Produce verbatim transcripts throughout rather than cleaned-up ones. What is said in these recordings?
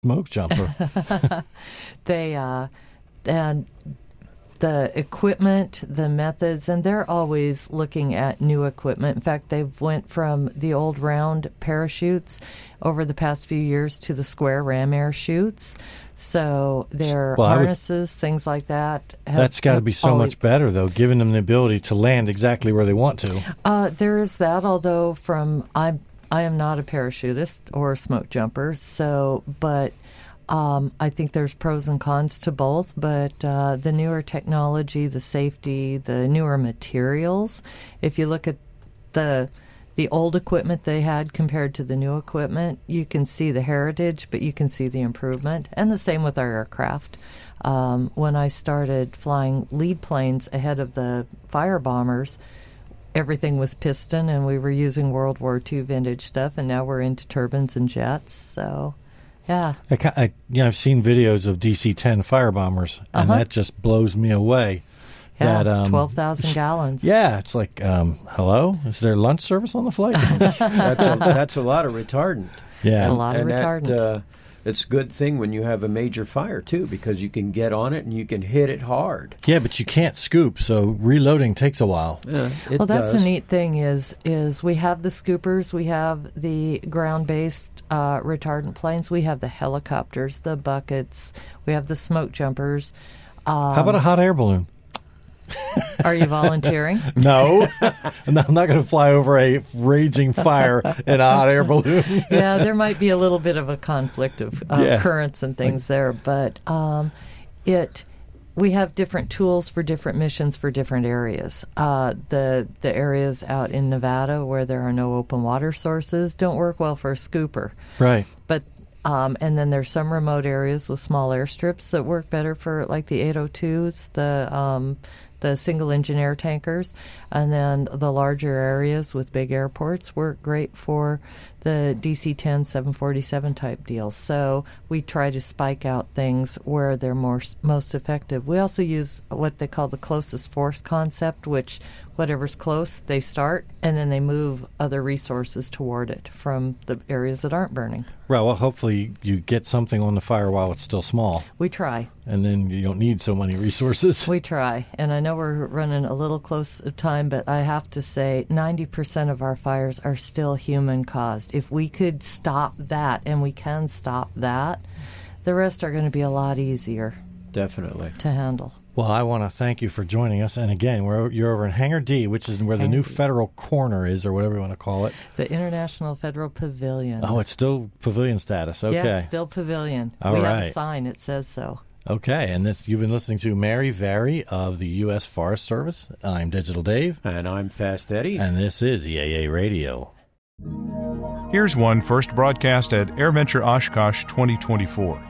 smoke jumper. they uh, and the equipment, the methods, and they're always looking at new equipment. In fact, they've went from the old round parachutes over the past few years to the square ram air chutes. So their well, harnesses, would, things like that. Have, that's got to be so always, much better, though, giving them the ability to land exactly where they want to. Uh, there is that, although from I I am not a parachutist or a smoke jumper, so but. Um, I think there's pros and cons to both, but uh, the newer technology, the safety, the newer materials, if you look at the the old equipment they had compared to the new equipment, you can see the heritage, but you can see the improvement. And the same with our aircraft. Um, when I started flying lead planes ahead of the fire bombers, everything was piston, and we were using World War Two vintage stuff, and now we're into turbines and jets, so... Yeah, I, I, you know, I've seen videos of D C ten fire bombers, and uh-huh. that just blows me away. Yeah, that, um, twelve thousand gallons. Yeah, it's like, um, hello? Is there lunch service on the flight? that's, a, that's a lot of retardant. Yeah. It's a lot of and retardant. That, uh, it's a good thing when you have a major fire, too, because you can get on it and you can hit it hard. Yeah, but you can't scoop, so reloading takes a while. Yeah, it well, that's does. a neat thing is is we have the scoopers, we have the ground-based uh, retardant planes, we have the helicopters, the buckets, we have the smoke jumpers. Um, How about a hot air balloon? Are you volunteering? No. I'm not going to fly over a raging fire in a hot air balloon. Yeah, there might be a little bit of a conflict of uh, yeah. currents and things there, but um, it we have different tools for different missions for different areas. Uh, the the areas out in Nevada where there are no open water sources don't work well for a scooper. Right. But um, and then there's some remote areas with small airstrips that work better for like the eight oh twos, the um, the single-engine air tankers, and then the larger areas with big airports work great for the D C ten, seven forty-seven type deals. So we try to spike out things where they're more most effective. We also use what they call the closest force concept, which whatever's close, they start, and then they move other resources toward it from the areas that aren't burning. Right, well, hopefully you get something on the fire while it's still small. We try. And then you don't need so many resources. We try. And I know we're running a little close of time, but I have to say ninety percent of our fires are still human-caused. If we could stop that, and we can stop that, the rest are going to be a lot easier. Definitely. To handle. Well, I want to thank you for joining us. And again, we're, you're over in Hangar D, which is where Hangar the new D. Federal Corner is, or whatever you want to call it. The International Federal Pavilion. Oh, it's still pavilion status. Okay. Yeah, it's still pavilion. All we right. have a sign. It says so. Okay, and this you've been listening to Mary Vary of the U S Forest Service. I'm Digital Dave. And I'm Fast Eddie. And this is E A A Radio. Here's one first broadcast at AirVenture Oshkosh twenty twenty-four.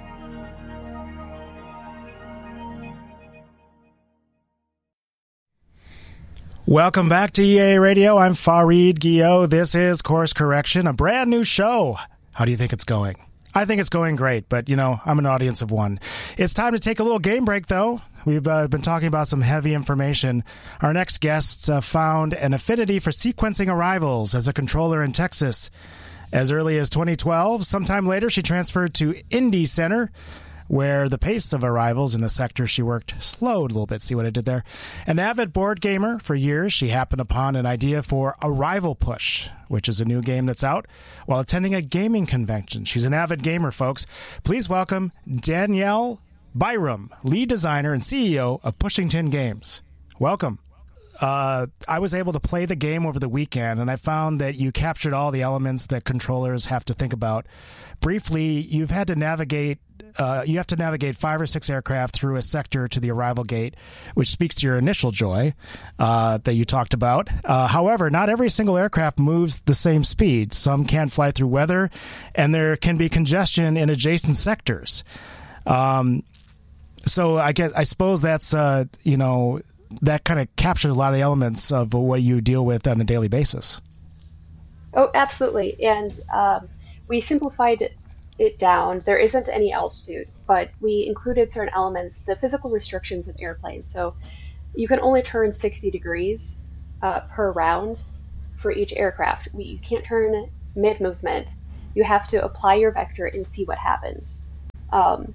Welcome back to E A A Radio. I'm Fareed Guillot. This is Course Correction, a brand new show. How do you think it's going? I think it's going great, but, you know, I'm an audience of one. It's time to take a little game break, though. We've uh, been talking about some heavy information. Our next guests uh, found an affinity for sequencing arrivals as a controller in Texas. As early as twenty twelve, sometime later, she transferred to Indy Center, where the pace of arrivals in the sector she worked slowed a little bit. See what I did there? An avid board gamer for years, she happened upon an idea for Arrival Push, which is a new game that's out, while attending a gaming convention. She's an avid gamer, folks. Please welcome Danielle Byram, lead designer and C E O of Pushington Games. Welcome. Uh, I was able to play the game over the weekend, and I found that you captured all the elements that controllers have to think about. Briefly, you've had to navigate Uh, you have to navigate five or six aircraft through a sector to the arrival gate, which speaks to your initial joy uh, that you talked about. Uh, however, not every single aircraft moves the same speed. Some can't fly through weather, and there can be congestion in adjacent sectors. Um, so I guess I suppose that's uh, you know that kind of captures a lot of the elements of what you deal with on a daily basis. Oh, absolutely, and um, we simplified it. it down. There isn't any altitude, but we included certain elements, the physical restrictions of airplanes. So you can only turn sixty degrees uh, per round for each aircraft. We, you can't turn mid-movement. You have to apply your vector and see what happens. um,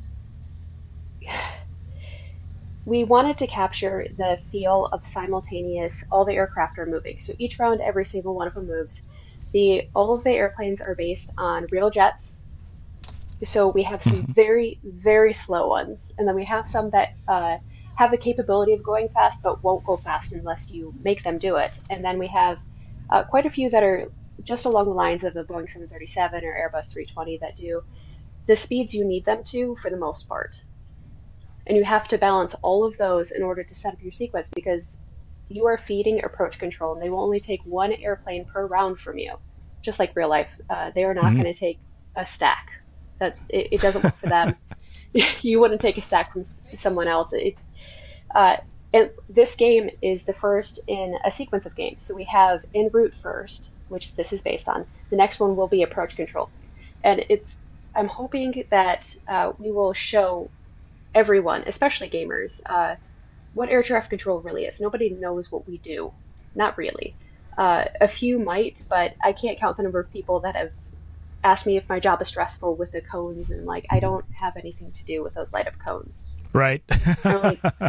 we wanted to capture the feel of simultaneous, all the aircraft are moving. So each round, every single one of them moves. The all of the airplanes are based on real jets. So we have some very, very slow ones, and then we have some that uh, have the capability of going fast, but won't go fast unless you make them do it. And then we have uh, quite a few that are just along the lines of the Boeing seven thirty-seven or Airbus three twenty that do the speeds you need them to for the most part. And you have to balance all of those in order to set up your sequence, because you are feeding approach control, and they will only take one airplane per round from you, just like real life. Uh, they are not mm-hmm. going to take a stack. That it, it doesn't work for them. You wouldn't take a stack from someone else. It, uh, and this game is the first in a sequence of games. So we have en route first, which this is based on. The next one will be approach control, and it's. I'm hoping that uh, we will show everyone, especially gamers, uh, what air traffic control really is. Nobody knows what we do. Not really. Uh, a few might, but I can't count the number of people that have asked me if my job is stressful with the cones, and like, I don't have anything to do with those light up cones. Right. like, uh,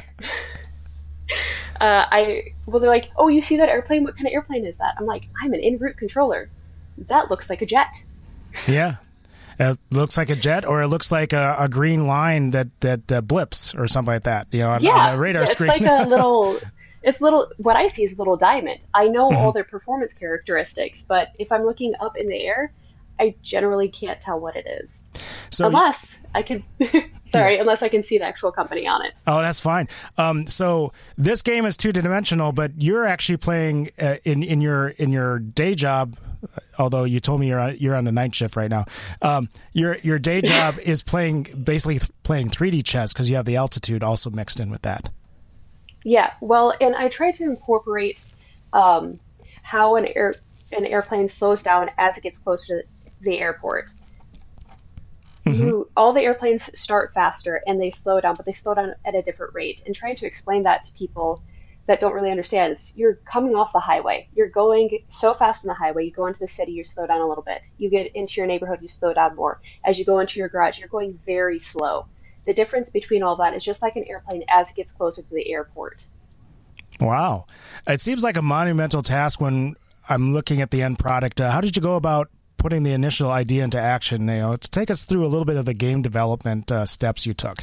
I well, they're like, oh, you see that airplane? What kind of airplane is that? I'm like, I'm an en route controller. That looks like a jet. Yeah. It looks like a jet, or it looks like a, a green line that that uh, blips or something like that. You know, on, yeah, on a radar it's screen. It's like a little. It's little. What I see is a little diamond. I know mm-hmm. all their performance characteristics, but if I'm looking up in the air, I generally can't tell what it is, so unless I can. Sorry, yeah. unless I can see the actual company on it. Oh, that's fine. Um, so this game is two dimensional, but you're actually playing uh, in in your in your day job. Although you told me you're on, you're on the night shift right now, um, your your day job is playing basically playing three D chess, because you have the altitude also mixed in with that. Yeah, well, and I try to incorporate um, how an air an airplane slows down as it gets closer to the airport. Mm-hmm. You, all the airplanes start faster and they slow down, but they slow down at a different rate. And trying to explain that to people that don't really understand, is you're coming off the highway. You're going so fast on the highway. You go into the city, you slow down a little bit. You get into your neighborhood, you slow down more. As you go into your garage, you're going very slow. The difference between all that is just like an airplane as it gets closer to the airport. Wow. It seems like a monumental task when I'm looking at the end product. Uh, how did you go about putting the initial idea into action? You know, let's take us through a little bit of the game development uh, steps you took.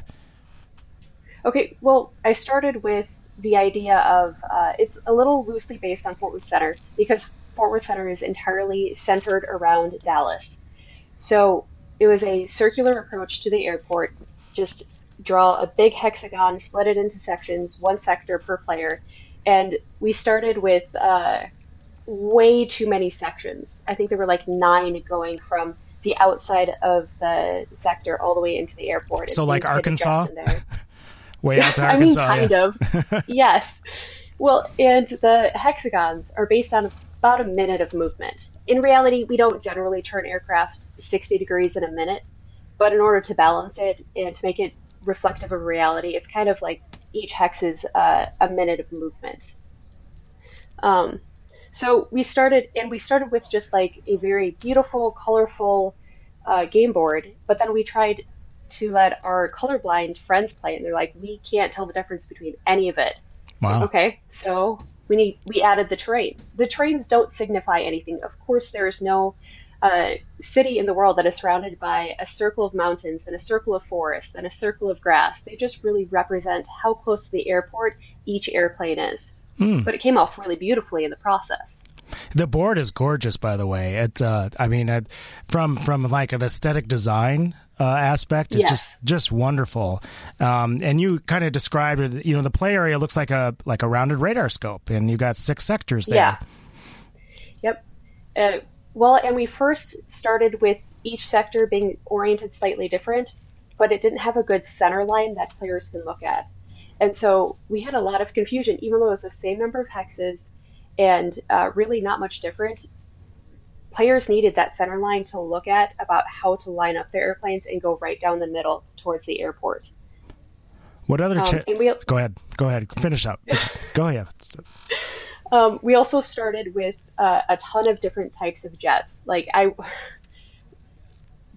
Okay, well, I started with the idea of, uh, it's a little loosely based on Fort Worth Center, because Fort Worth Center is entirely centered around Dallas. So it was a circular approach to the airport. Just draw a big hexagon, split it into sections, one sector per player. And we started with uh, way too many sections. I think there were like nine going from the outside of the sector all the way into the airport. So like Arkansas? Way out to Arkansas. I mean, kind yeah. of. Yes. Well, and the hexagons are based on about a minute of movement. In reality, we don't generally turn aircraft sixty degrees in a minute, but in order to balance it and to make it reflective of reality, it's kind of like each hex is uh, a minute of movement. Um, so we started, and we started with just like a very beautiful, colorful uh, game board, but then we tried to let our colorblind friends play, and they're like, we can't tell the difference between any of it. Wow. Okay, so we need we added the terrains. The terrains don't signify anything. Of course, there is no uh, city in the world that is surrounded by a circle of mountains and a circle of forest and a circle of grass. They just really represent how close to the airport each airplane is. Mm. But it came off really beautifully in the process. The board is gorgeous, by the way. It, uh, I mean, it, from from like an aesthetic design uh, aspect, it's yes. just just wonderful. Um, and you kind of described it. You know, the play area looks like a like a rounded radar scope, and you got six sectors there. Yeah. Yep. Uh, well, and we first started with each sector being oriented slightly different, but it didn't have a good center line that players can look at, and so we had a lot of confusion, even though it was the same number of hexes. And uh, really not much different. Players needed that center line to look at about how to line up their airplanes and go right down the middle towards the airport. What other? Um, cha- we, go ahead. Go ahead. Finish up. Go ahead. Um, we also started with uh, a ton of different types of jets. Like I,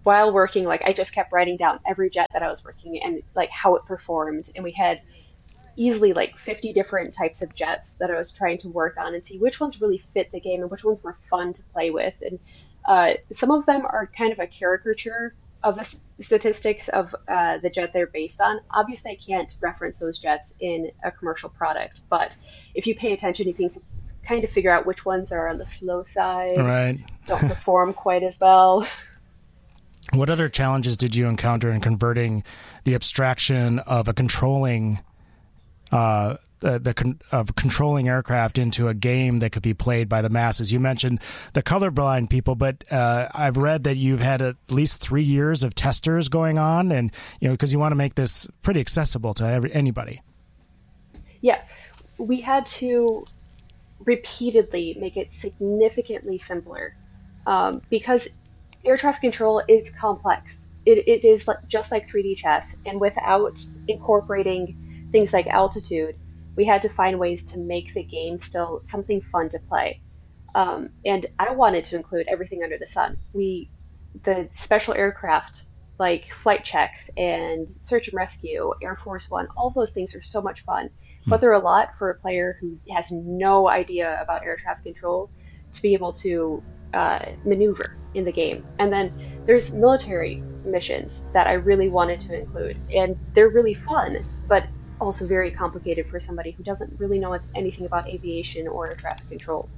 while working, like I just kept writing down every jet that I was working and like how it performed. And we had easily like fifty different types of jets that I was trying to work on and see which ones really fit the game and which ones were fun to play with. And uh, some of them are kind of a caricature of the statistics of uh, the jet they're based on. Obviously, I can't reference those jets in a commercial product, but if you pay attention, you can kind of figure out which ones are on the slow side, right? Don't perform quite as well. What other challenges did you encounter in converting the abstraction of a controlling uh, the, the con- of controlling aircraft into a game that could be played by the masses? You mentioned the colorblind people, but uh, I've read that you've had at least three years of testers going on, and you know because you want to make this pretty accessible to every, anybody. Yeah, we had to repeatedly make it significantly simpler um, because air traffic control is complex. It, it is just like three D chess, and without incorporating things like altitude, we had to find ways to make the game still something fun to play. Um, and I wanted to include everything under the sun. We, the special aircraft like flight checks and search and rescue, Air Force One, all those things are so much fun. But they're a lot for a player who has no idea about air traffic control to be able to uh, maneuver in the game. And then there's military missions that I really wanted to include. And they're really fun, but also very complicated for somebody who doesn't really know anything about aviation or air traffic control.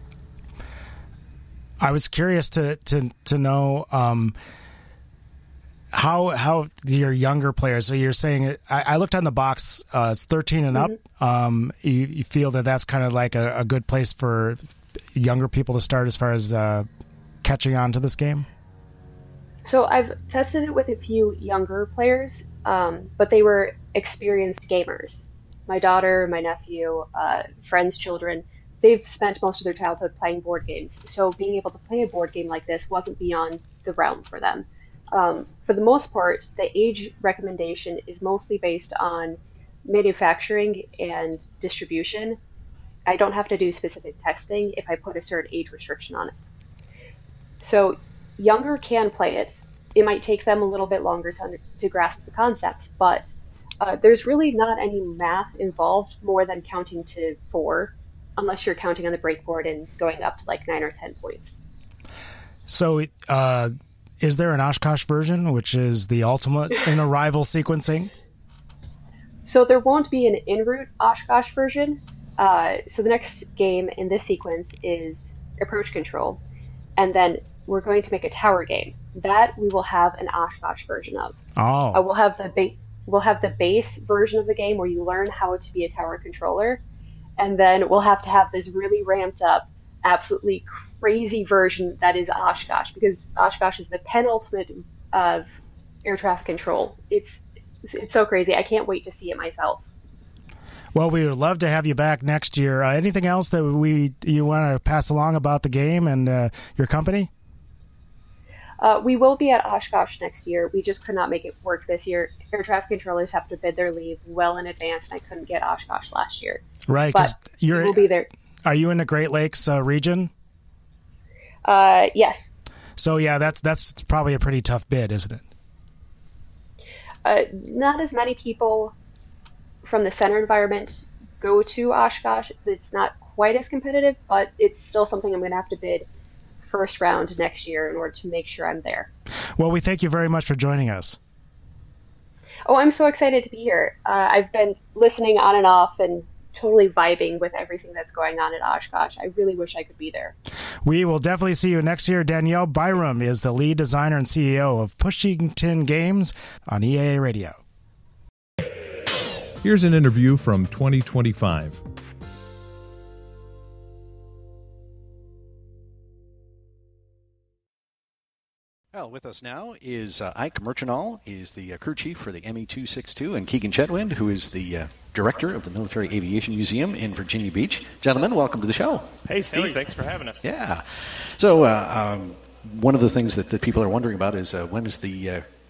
I was curious to to to know um, how how your younger players. So you're saying I, I looked on the box. Uh, it's thirteen and mm-hmm. up. Um, you, you feel that that's kind of like a, a good place for younger people to start as far as uh, catching on to this game? So I've tested it with a few younger players, um, but they were experienced gamers. My daughter, my nephew, uh, friends' children, they've spent most of their childhood playing board games. So being able to play a board game like this wasn't beyond the realm for them. Um, for the most part, the age recommendation is mostly based on manufacturing and distribution. I don't have to do specific testing if I put a certain age restriction on it. So younger can play it. It might take them a little bit longer to, under, to grasp the concepts, but uh, there's really not any math involved more than counting to four, unless you're counting on the breakboard and going up to like nine or ten points. So uh, is there an Oshkosh version, which is the ultimate in arrival sequencing? So there won't be an en route Oshkosh version. Uh, so the next game in this sequence is approach control, and then we're going to make a tower game. That we will have an Oshkosh version of. Oh. Uh, we'll have the ba- we'll have the base version of the game where you learn how to be a tower controller, and then we'll have to have this really ramped up, absolutely crazy version that is Oshkosh, because Oshkosh is the penultimate of air traffic control. It's it's so crazy. I can't wait to see it myself. Well, we would love to have you back next year. Uh, anything else that we you want to pass along about the game and uh, your company? Uh, we will be at Oshkosh next year. We just could not make it work this year. Air traffic controllers have to bid their leave well in advance, and I couldn't get Oshkosh last year. Right, because you're. We'll be there. Are you in the Great Lakes uh, region? Uh, yes. So yeah, that's that's probably a pretty tough bid, isn't it? Uh, not as many people from the center environment go to Oshkosh. It's not quite as competitive, but it's still something I'm going to have to bid first round next year in order to make sure I'm there. Well, we thank you very much for joining us. Oh, I'm so excited to be here. Uh, I've been listening on and off and totally vibing with everything that's going on at Oshkosh. I really wish I could be there. We will definitely see you next year. Danielle Byram is the lead designer and C E O of Pushington Games on E A A Radio. Here's an interview from twenty twenty-five. Well, with us now is uh, Ike Merchanal, is the uh, crew chief for the M E two sixty-two, and Keegan Chetwynd, who is the uh, director of the Military Aviation Museum in Virginia Beach. Gentlemen, welcome to the show. Hey, Steve. Hey. Thanks for having us. Yeah. So uh, um, one of the things that, that people are wondering about is uh, when is the uh,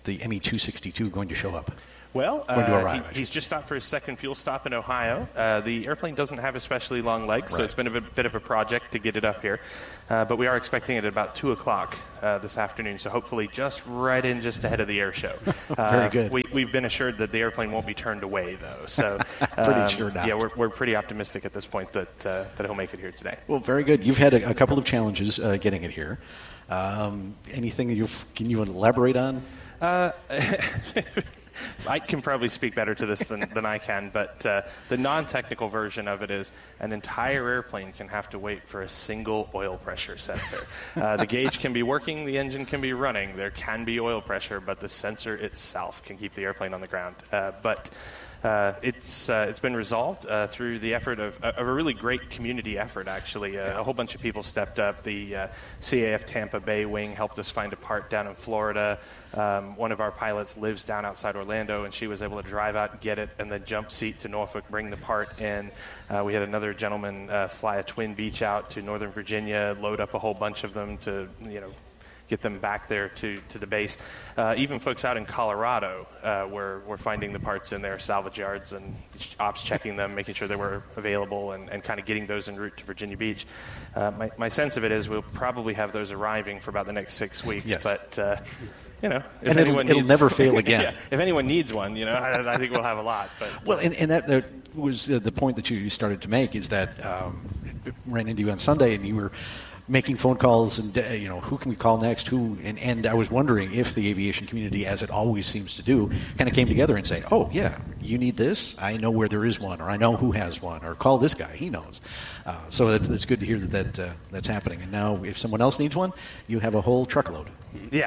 the M E two sixty-two going to show up? Well, Going to uh, arrive, he, he's just stopped for his second fuel stop in Ohio. Uh, the airplane doesn't have especially long legs, Right. so it's been a bit, bit of a project to get it up here. Uh, but we are expecting it at about two o'clock uh, this afternoon, so hopefully just right in just ahead of the air show. Uh, Very good. We, we've been assured that the airplane won't be turned away, though. So, Pretty um, sure not. Yeah, we're, we're pretty optimistic at this point that, uh, that he'll make it here today. Well, very good. You've had a, a couple of challenges uh, getting it here. Um, anything that you've, can you elaborate on? Uh, Mike can probably speak better to this than, than I can, but uh, the non-technical version of it is an entire airplane can have to wait for a single oil pressure sensor. Uh, the gauge can be working, the engine can be running, there can be oil pressure, but the sensor itself can keep the airplane on the ground. Uh, but Uh, it's uh, it's been resolved uh, through the effort of, of a really great community effort, actually. Uh, a whole bunch of people stepped up. The uh, C A F Tampa Bay wing helped us find a part down in Florida. Um, one of our pilots lives down outside Orlando, and she was able to drive out and get it, and then jump seat to Norfolk, bring the part in. Uh, we had another gentleman uh, fly a twin beach out to Northern Virginia, load up a whole bunch of them to, you know, get them back there to, to the base. Uh, even folks out in Colorado uh, were, were finding the parts in their salvage yards and ops checking them, making sure they were available, and, and kind of getting those en route to Virginia Beach. Uh, my, my sense of it is we'll probably have those arriving for about the next six weeks. Yes. But, uh, you know, if And it'll- anyone it'll needs, never fail again. Yeah, if anyone needs one, you know, I, I think we'll have a lot. But Well, and, and that, that was uh, the point that you started to make, is that um, it ran into you on Sunday, and you were making phone calls and, uh, you know, who can we call next? Who? And, and I was wondering if the aviation community, as it always seems to do, kind of came together and say, oh, yeah, you need this? I know where there is one, or I know who has one, or call this guy, he knows. Uh, so that's, that's good to hear that, that uh, that's happening. And now if someone else needs one, you have a whole truckload. Yeah.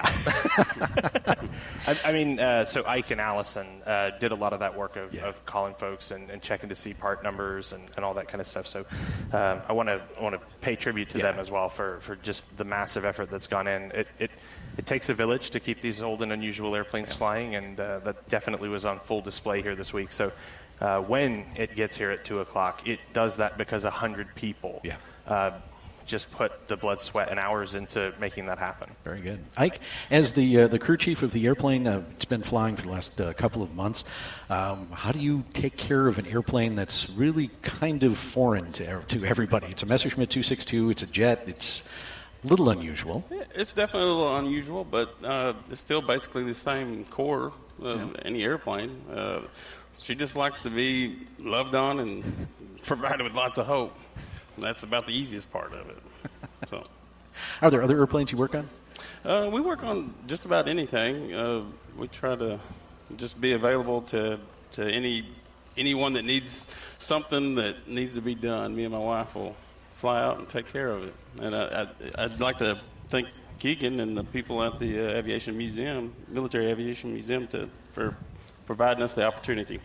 I, I mean, uh, so Ike and Allison uh, did a lot of that work of, Yeah. of calling folks and, and checking to see part numbers and, and all that kind of stuff. So um, I want to want to pay tribute to Yeah. them as well for, for just the massive effort that's gone in. It, it it takes a village to keep these old and unusual airplanes flying, and uh, that definitely was on full display here this week. So uh, when it gets here at two o'clock, it does that because a hundred people. Yeah. Uh, just put the blood, sweat, and hours into making that happen. Very good. Ike, as the uh, the crew chief of the airplane, uh, it's been flying for the last uh, couple of months. Um, how do you take care of an airplane that's really kind of foreign to to everybody? It's a Messerschmitt two sixty-two. It's a jet. It's a little unusual. It's definitely a little unusual, but uh, it's still basically the same core of Yeah. any airplane. Uh, she just likes to be loved on and provided with lots of hope. That's about the easiest part of it. So, Are there other airplanes you work on? uh, we work on just about anything. Uh, we try to just be available to to any anyone that needs something that needs to be done. Me and my wife will fly out and take care of it. And I, I, I'd like to thank Keegan and the people at the uh, Aviation Museum, Military Aviation Museum, to for providing us the opportunity.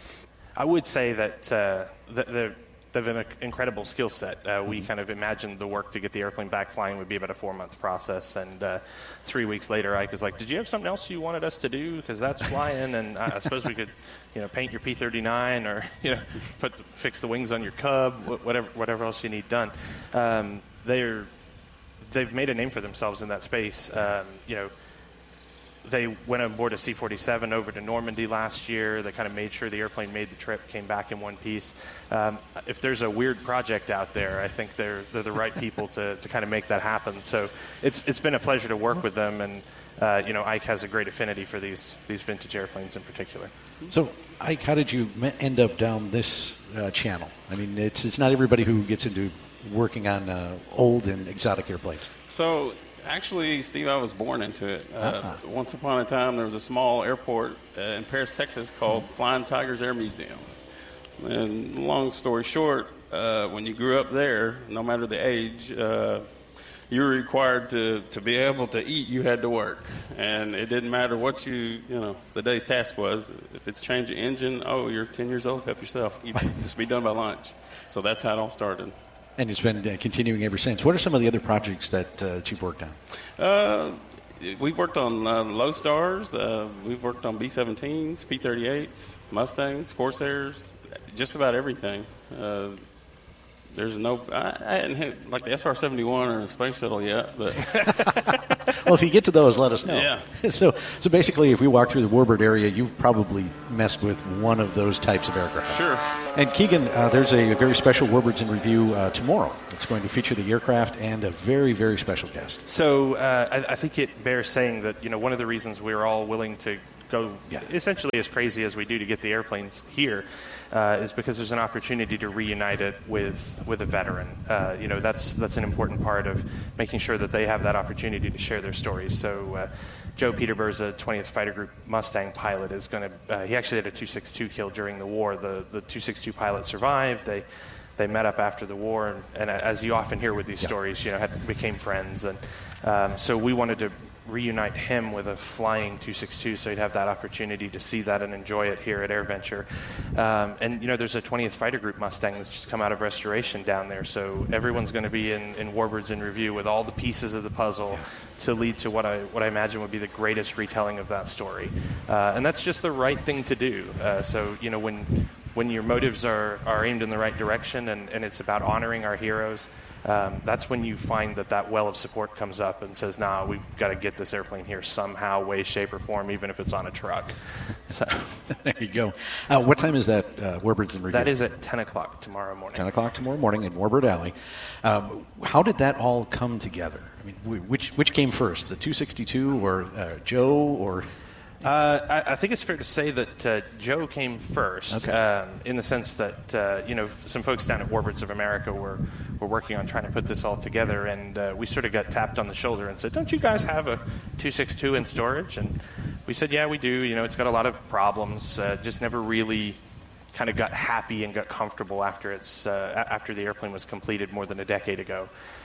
I would say that uh, the, the they have an incredible skill set. Uh, we kind of imagined the work to get the airplane back flying would be about a four-month process, and uh, three weeks later, Ike was like, "Did you have something else you wanted us to do? Because that's flying, and I, I suppose we could, you know, paint your P thirty-nine, or you know, put fix the wings on your Cub, wh- whatever, whatever else you need done." Um, they're they've made a name for themselves in that space. Um, you know. They went on board a C forty-seven over to Normandy last year. They kind of made sure the airplane made the trip, came back in one piece. Um, if there's a weird project out there, I think they're they're the right people to, to kind of make that happen. So it's it's been a pleasure to work with them, and uh, you know, Ike has a great affinity for these these vintage airplanes in particular. So, Ike, how did you me- end up down this uh, channel? I mean, it's it's not everybody who gets into working on uh, old and exotic airplanes. So, actually, Steve, I was born into it. Uh, Uh-huh. Once upon a time, there was a small airport uh, in Paris, Texas, called Flying Tigers Air Museum. And long story short, uh, when you grew up there, no matter the age, uh, you were required to, to be able to eat. You had to work, and it didn't matter what you you know the day's task was. If it's change an engine, oh, you're ten years old, help yourself. You just be done by lunch. So that's how it all started. And it's been uh, continuing ever since. What are some of the other projects that, uh, that you've worked on? Uh, we've worked on uh, Low Stars. Uh, we've worked on B seventeens, P thirty-eights, Mustangs, Corsairs, just about everything. Uh, There's no, I, I hadn't hit like the S R seventy-one or the space shuttle yet, but well, if you get to those, let us know. Yeah. So, so basically, if we walk through the Warbird area, you've probably messed with one of those types of aircraft. Sure. And Keegan, uh, there's a very special Warbirds in Review uh, tomorrow. It's going to feature the aircraft and a very, very special guest. So uh, I, I think it bears saying that, you know, one of the reasons we're all willing to go yeah. essentially as crazy as we do to get the airplanes here uh, is because there's an opportunity to reunite it with with a veteran. Uh, you know, that's that's an important part of making sure that they have that opportunity to share their stories. So uh, Joe Peterborough, a twentieth Fighter Group Mustang pilot, is going to. Uh, he actually had a two sixty-two kill during the war. The the two sixty-two pilot survived. They they met up after the war, and, and as you often hear with these yeah. stories, you know, had, became friends, and um, so we wanted to reunite him with a flying two sixty-two, so he'd have that opportunity to see that and enjoy it here at AirVenture. Um, and, you know, there's a twentieth Fighter Group Mustang that's just come out of restoration down there, so everyone's going to be in, in Warbirds in Review with all the pieces of the puzzle to lead to what I what I imagine would be the greatest retelling of that story. Uh, and that's just the right thing to do. Uh, so, you know, when when your motives are, are aimed in the right direction and, and it's about honoring our heroes, Um, that's when you find that that well of support comes up and says, nah, we've got to get this airplane here somehow, way, shape, or form, even if it's on a truck. So there you go. Uh, what time is that, uh, Warbirds in Review? That is at ten o'clock tomorrow morning. ten o'clock tomorrow morning in Warbird Alley. Um, how did that all come together? I mean, which which came first, the two sixty-two or uh, Joe or... Uh, I, I think it's fair to say that uh, Joe came first, okay. um, in the sense that uh, you know some folks down at Warbirds of America were were working on trying to put this all together, and uh, we sort of got tapped on the shoulder and said, "Don't you guys have a two sixty-two in storage?" And we said, "Yeah, we do. You know, it's got a lot of problems. Uh, just never really kind of got happy and got comfortable after it's uh, after the airplane was completed more than a decade ago."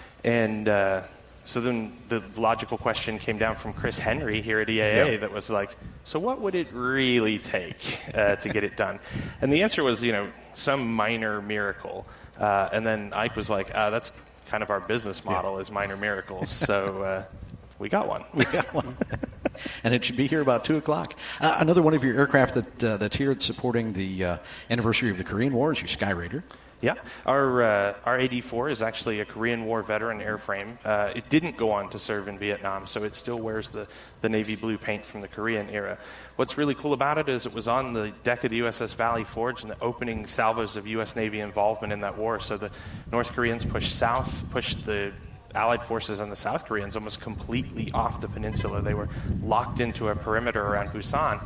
And uh, so then the logical question came down from Chris Henry here at E A A yep. that was like, so what would it really take uh, to get it done? And the answer was, you know, some minor miracle. Uh, and then Ike was like, uh, that's kind of our business model yeah. is minor miracles. So uh, we got one. We got one. And it should be here about two o'clock. Uh, another one of your aircraft that uh, that's here supporting the uh, anniversary of the Korean War is your Skyraider. Yeah, our uh, our A D four is actually a Korean War veteran airframe. Uh, it didn't go on to serve in Vietnam, so it still wears the, the navy blue paint from the Korean era. What's really cool about it is it was on the deck of the U S S Valley Forge in the opening salvos of U S Navy involvement in that war. So the North Koreans pushed south, pushed the Allied forces and the South Koreans almost completely off the peninsula. They were locked into a perimeter around Busan.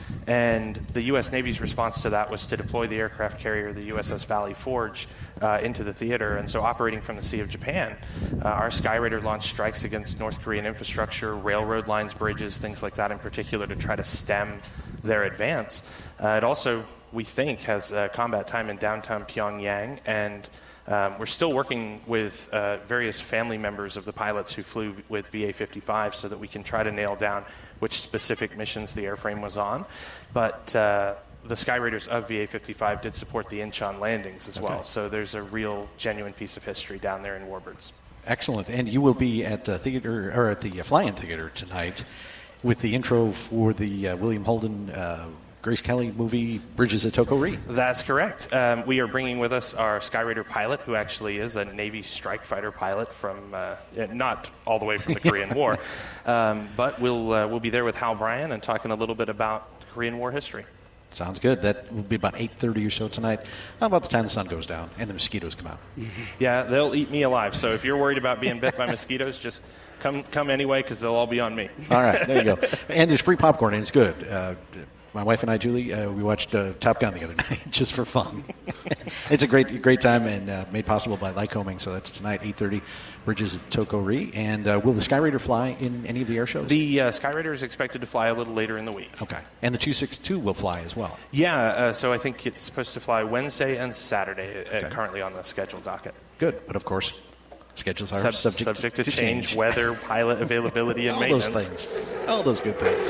And the U S Navy's response to that was to deploy the aircraft carrier, the U S S Valley Forge, uh, into the theater. And so operating from the Sea of Japan, uh, our Skyraider launched strikes against North Korean infrastructure, railroad lines, bridges, things like that in particular to try to stem their advance. Uh, it also, we think, has uh, combat time in downtown Pyongyang, and Um, we're still working with uh, various family members of the pilots who flew with V A fifty-five so that we can try to nail down which specific missions the airframe was on. But uh, the Skyraiders of V A fifty-five did support the Incheon landings as okay. well. So there's a real, genuine piece of history down there in Warbirds. Excellent. And you will be at the theater, or at the uh, Fly-In Theater tonight with the intro for the uh, William Holden uh Grace Kelly movie, Bridges at Toko-Ri. That's correct. Um, we are bringing with us our Skyraider pilot, who actually is a Navy strike fighter pilot from, uh, not all the way from the Korean War, um, but we'll uh, we'll be there with Hal Bryan and talking a little bit about Korean War history. Sounds good. That will be about eight thirty or so tonight, about the time the sun goes down and the mosquitoes come out. Yeah, they'll eat me alive. So if you're worried about being bit by mosquitoes, just come come anyway, because they'll all be on me. All right, there you go. And there's free popcorn, and it's good. Uh, My wife and I, Julie, uh, we watched uh, Top Gun the other night just for fun. It's a great great time and uh, made possible by Lycoming. So that's tonight, eight thirty, Bridges at Toko-Ri. And uh, will the Skyraider fly in any of the air shows? The uh, Skyraider is expected to fly a little later in the week. Okay. And the two sixty-two will fly as well? Yeah, uh, so I think it's supposed to fly Wednesday and Saturday, uh, okay. currently on the schedule docket. Good. But, of course, schedules are Sub- subject, subject to, to change, change. Weather, pilot availability, and All maintenance. those things. All those good things.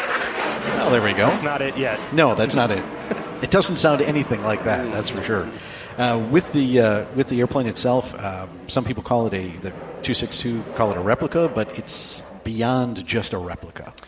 Oh, there we go. That's not it yet. No, that's not it. It doesn't sound anything like that, that's for sure. Uh, with the uh, with the airplane itself, um, some people call it a, the two sixty-two call it a replica, but it's beyond just a replica, right?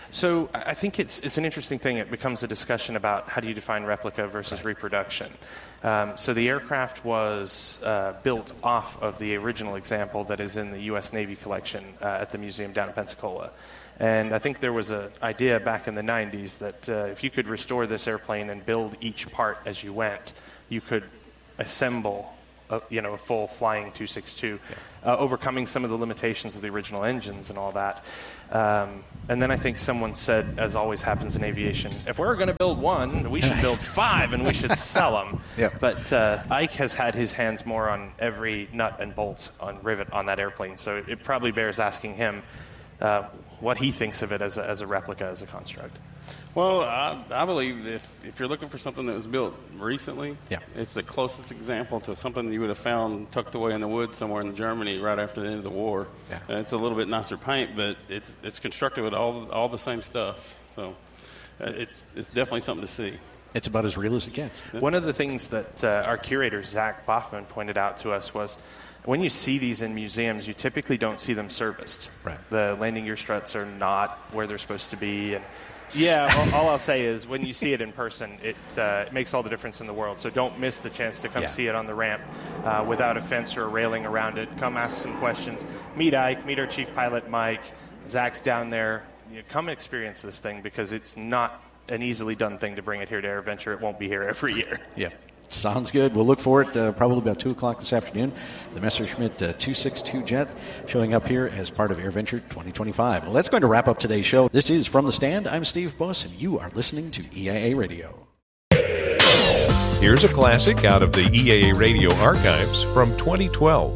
So I think it's it's an interesting thing. It becomes a discussion about how do you define replica versus reproduction. Um, so the aircraft was uh, built off of the original example that is in the U S Navy collection uh, at the museum down in Pensacola. And I think there was an idea back in the nineties that uh, if you could restore this airplane and build each part as you went, you could assemble a, you know, a full flying two sixty-two, yeah. uh, overcoming some of the limitations of the original engines and all that. Um, and then I think someone said, as always happens in aviation, if we're going to build one, we should build five and we should sell them. Yeah. But uh, Ike has had his hands more on every nut and bolt on rivet on that airplane, so it, it probably bears asking him uh, what he thinks of it as a, as a replica, as a construct. Well, I, I believe if, if you're looking for something that was built recently, yeah. it's the closest example to something you would have found tucked away in the woods somewhere in Germany right after the end of the war. Yeah. And it's a little bit nicer paint, but it's it's constructed with all all the same stuff. So uh, it's it's definitely something to see. It's about as real as it gets. One of the things that uh, our curator, Zach Boffman, pointed out to us was when you see these in museums, you typically don't see them serviced. Right. The landing gear struts are not where they're supposed to be. And yeah, all, all I'll say is when you see it in person, it, uh, it makes all the difference in the world. So don't miss the chance to come yeah. see it on the ramp uh, without a fence or a railing around it. Come ask some questions. Meet Ike, meet our chief pilot, Mike. Zach's down there. You know, come experience this thing because it's not an easily done thing to bring it here to AirVenture. It won't be here every year. Yeah. Sounds good. We'll look for it uh, probably about two o'clock this afternoon. The Messerschmitt uh, two sixty-two jet showing up here as part of AirVenture twenty twenty-five. Well, that's going to wrap up today's show. This is From the Stand. I'm Steve Buss, and you are listening to E I A Radio. Here's a classic out of the E I A Radio archives from twenty twelve.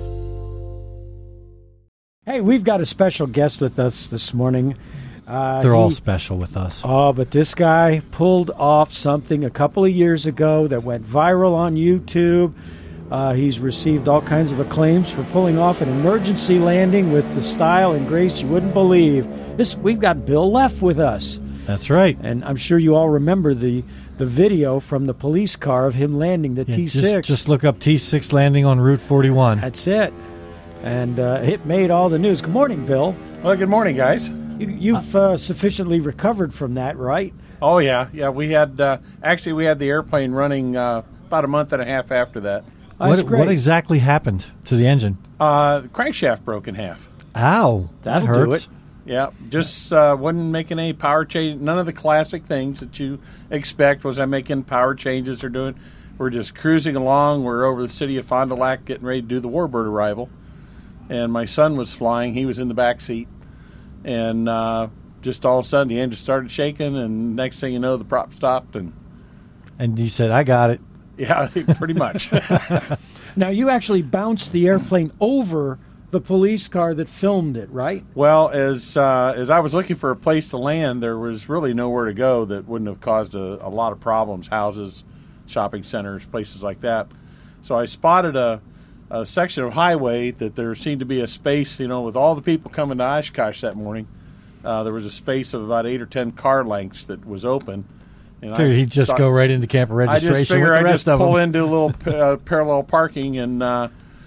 Hey, we've got a special guest with us this morning. Uh, They're he, all special with us. Oh, but this guy pulled off something a couple of years ago that went viral on YouTube. Uh, he's received all kinds of acclaims for pulling off an emergency landing with the style and grace you wouldn't believe. This, we've got Bill Leff with us. That's right. And I'm sure you all remember the, the video from the police car of him landing the yeah, T six. Just, just look up T six landing on Route forty-one. That's it. And uh, it made all the news. Good morning, Bill. Well, good morning, guys. You, you've uh, sufficiently recovered from that, right? Oh, yeah. Yeah, we had, uh, actually, we had the airplane running uh, about a month and a half after that. Oh, what, what exactly happened to the engine? Uh, the crankshaft broke in half. Ow. That That'll hurts. do it. Yeah, just uh, wasn't making any power change. None of the classic things that you expect was I making power changes or doing. We're just cruising along. We're over the city of Fond du Lac getting ready to do the Warbird arrival. And my son was flying. He was in the back seat. And uh, just all of a sudden, the engine started shaking, and next thing you know, the prop stopped. And and you said, I got it. Yeah, pretty much. Now, you actually bounced the airplane over the police car that filmed it, right? Well, as uh, as I was looking for a place to land, there was really nowhere to go that wouldn't have caused a, a lot of problems, houses, shopping centers, places like that. So I spotted a a section of highway that there seemed to be a space, you know, with all the people coming to Oshkosh that morning. Uh, there was a space of about eight or ten car lengths that was open. And Figured I he'd just thought, go right into camper registration I just figured with the I'd rest just of pull them. into a little uh, parallel parking and uh,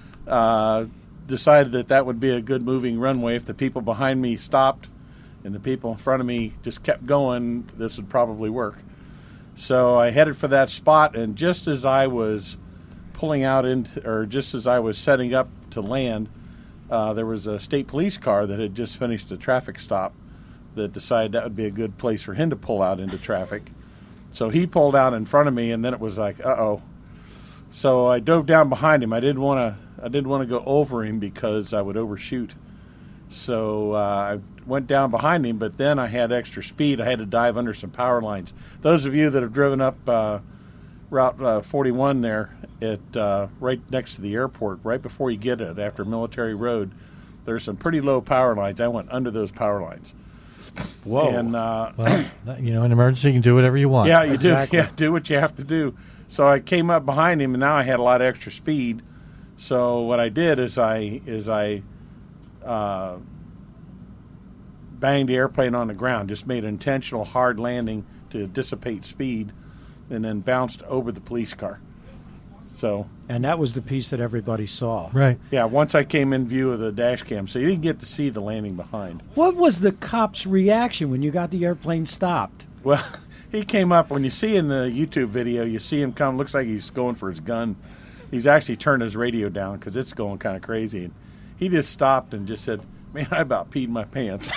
uh, decided that that would be a good moving runway. If the people behind me stopped and the people in front of me just kept going, this would probably work. So I headed for that spot, and just as I was pulling out into, or just as I was setting up to land, uh, there was a state police car that had just finished a traffic stop that decided that would be a good place for him to pull out into traffic. So he pulled out in front of me, and then it was like, uh-oh. So I dove down behind him. I didn't want to. I didn't want to go over him because I would overshoot. So uh, I went down behind him, but then I had extra speed. I had to dive under some power lines. Those of you that have driven up uh, Route uh, forty-one there, at uh, right next to the airport, right before you get it, after Military Road, there's some pretty low power lines. I went under those power lines. Whoa. And, uh, well, you know, in an emergency, you can do whatever you want. Yeah, you exactly. do. Yeah, do what you have to do. So I came up behind him, and now I had a lot of extra speed. So what I did is I is I uh, banged the airplane on the ground, just made an intentional hard landing to dissipate speed, and then bounced over the police car. So, and that was the piece that everybody saw. Right. Yeah, once I came in view of the dash cam, so you didn't get to see the landing behind. What was the cop's reaction when you got the airplane stopped? Well, he came up. When you see in the YouTube video, you see him come. Looks like he's going for his gun. He's actually turned his radio down because it's going kind of crazy. And he just stopped and just said, "Man, I about peed my pants."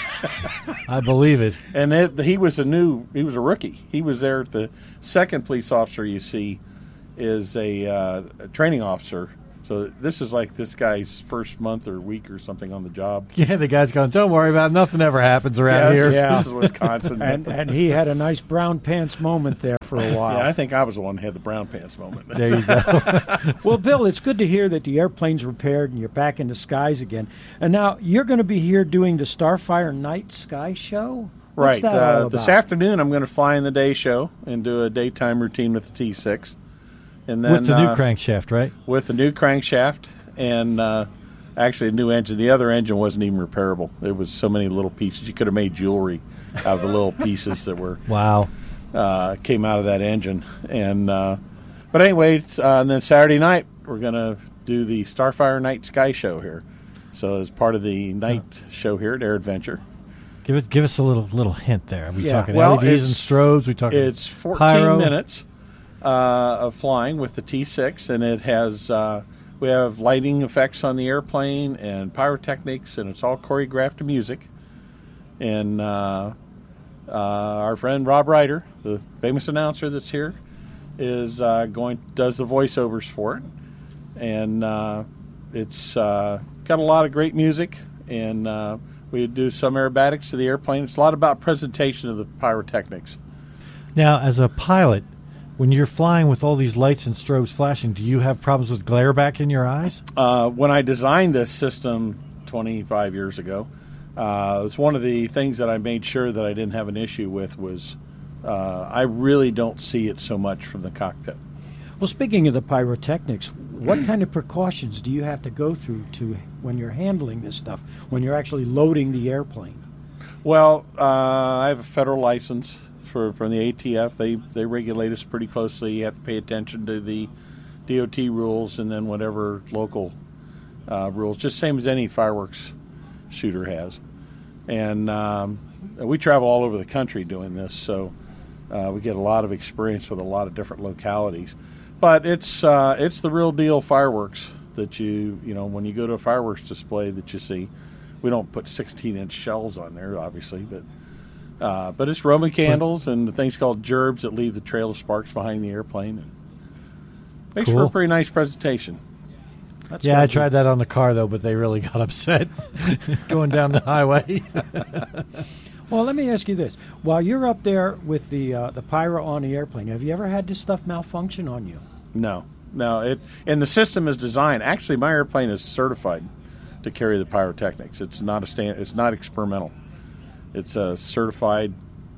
I believe it. And it, he was a new, he was a rookie. He was there. The second police officer you see is a, uh, a training officer. So this is like this guy's first month or week or something on the job. Yeah, the guy's going, don't worry about it. Nothing ever happens around yeah, here. This, Yeah. this is Wisconsin. and, and he had a nice brown pants moment there for a while. Yeah, I think I was the one who had the brown pants moment. There you go. Well, Bill, it's good to hear that the airplane's repaired and you're back in the skies again. And now you're going to be here doing the Starfire Night Sky Show? What's Right. that all Uh, about? this afternoon, I'm going to fly in the day show and do a daytime routine with the T six. And then, With the new uh, crankshaft, right? With the new crankshaft and uh, actually a new engine. The other engine wasn't even repairable. There was so many little pieces. You could have made jewelry out of the little pieces that were Wow. uh, came out of that engine. And uh, but anyway, uh, and then Saturday night we're going to do the Starfire Night Sky Show here. So as part of the night oh. show here at Air Adventure. Give it, give us a little little hint there. Are we Yeah. talking well, L E Ds and strobes? We talking It's fourteen pyro? minutes uh, of flying with the T six, and it has uh, we have lighting effects on the airplane and pyrotechnics, and it's all choreographed to music. And uh, uh, our friend Rob Ryder, the famous announcer that's here, is uh, going does the voiceovers for it, and uh, it's uh, got a lot of great music and. Uh, We do some aerobatics to the airplane. It's a lot about presentation of the pyrotechnics. Now, as a pilot, when you're flying with all these lights and strobes flashing, do you have problems with glare back in your eyes? Uh, when I designed this system twenty-five years ago, uh, it's one of the things that I made sure that I didn't have an issue with was uh, I really don't see it so much from the cockpit. Well, speaking of the pyrotechnics, what kind of precautions do you have to go through to when you're handling this stuff, when you're actually loading the airplane? Well, uh, I have a federal license for from the A T F. They they regulate us pretty closely. You have to pay attention to the D O T rules and then whatever local uh, rules, just same as any fireworks shooter has. And um, we travel all over the country doing this, so uh, we get a lot of experience with a lot of different localities. But it's uh, it's the real deal fireworks that you you know when you go to a fireworks display that you see. We don't put sixteen inch shells on there, obviously, but uh, but it's Roman candles and the things called gerbs that leave the trail of sparks behind the airplane. And makes Cool. for a pretty nice presentation. That's yeah, I what tried that on the car, though, but they really got upset going down the highway. Well, let me ask you this: while you're up there with the uh, the pyro on the airplane, have you ever had this stuff malfunction on you? No, no. It and the system is designed. Actually, my airplane is certified to carry the pyrotechnics. It's not a stand. It's not experimental. It's a certified.